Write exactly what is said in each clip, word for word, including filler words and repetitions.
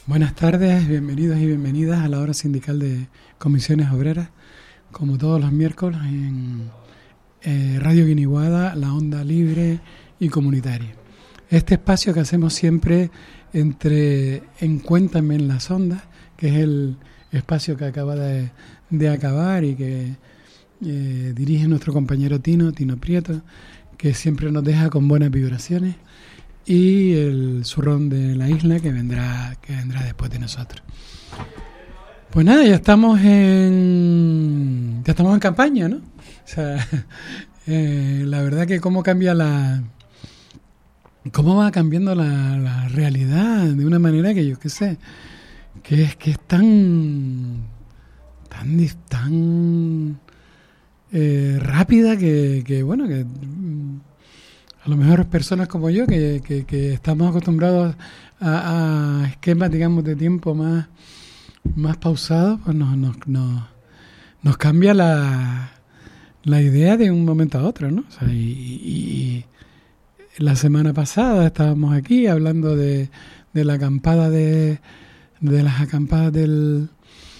Buenas tardes, bienvenidos y bienvenidas a la hora sindical de Comisiones Obreras, como todos los miércoles en eh, Radio Guiniguada, la onda libre y comunitaria. Este espacio que hacemos siempre entre en Cuéntame en las ondas, que es el espacio que acaba de, de acabar y que eh, dirige nuestro compañero Tino, Tino Prieto, que siempre nos deja con buenas vibraciones, y el zurrón de la isla que vendrá que vendrá después de nosotros. Pues nada, ya estamos en ya estamos en campaña, ¿no? O sea, eh, la verdad que cómo cambia la cómo va cambiando la, la realidad de una manera que yo qué sé, que es que es tan tan tan eh, rápida que, que bueno que a lo mejor personas como yo que, que, que estamos acostumbrados a, a esquemas, digamos, de tiempo más, más pausados, pues nos, nos, nos, nos cambia la, la idea de un momento a otro, ¿no? O sea, y, y, y la semana pasada estábamos aquí hablando de, de la acampada de, de las acampadas del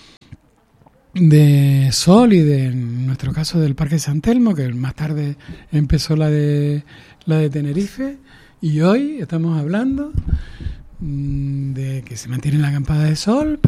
de Sol y de, en nuestro caso, del Parque San Telmo, que más tarde empezó la de la de Tenerife, y hoy estamos hablando mmm, de que se mantiene la acampada de Sol,